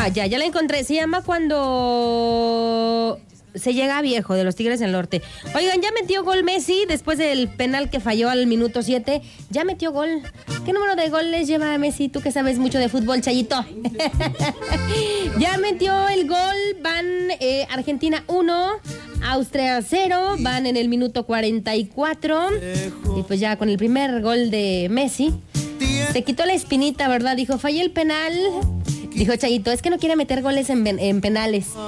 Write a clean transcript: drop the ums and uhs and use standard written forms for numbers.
ya la encontré. Se llama Cuando se llega viejo, de los Tigres del Norte. Oigan, ya metió gol Messi después del penal que falló al minuto 7. Ya metió gol. ¿Qué número de goles lleva Messi? Tú que sabes mucho de fútbol, Chayito. Ya metió el gol. Van Argentina 1, Austria 0. Van en el minuto 44. Y pues ya con el primer gol de Messi se quitó la espinita, ¿verdad? Dijo, fallé el penal. Dijo Chayito, es que no quiere meter goles en penales.